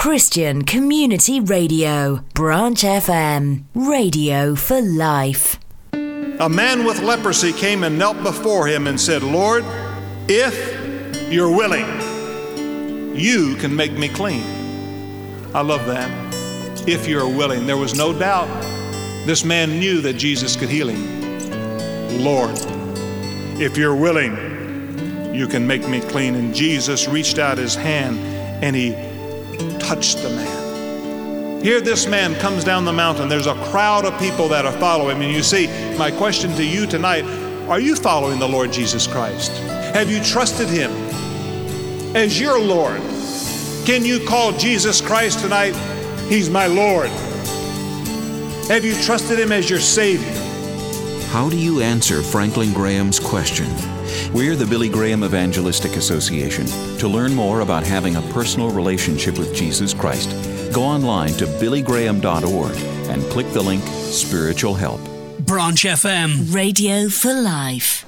Christian Community Radio, Branch FM, radio for life. A man with leprosy came and knelt before him and said, Lord, if you're willing, you can make me clean. I love that. If you're willing. There was no doubt. This man knew that Jesus could heal him. Lord, if you're willing, you can make me clean. And Jesus reached out his hand and he touched the man. Here this man comes down the mountain. There's a crowd of people that are following him. And you see, my question to you tonight, are you following the Lord Jesus Christ? Have you trusted him as your Lord? Can you call Jesus Christ tonight? He's my Lord. Have you trusted him as your Savior? How do you answer Franklin Graham's question? We're the Billy Graham Evangelistic Association. To learn more about having a personal relationship with Jesus Christ, go online to billygraham.org and click the link Spiritual Help. Branch FM, radio for life.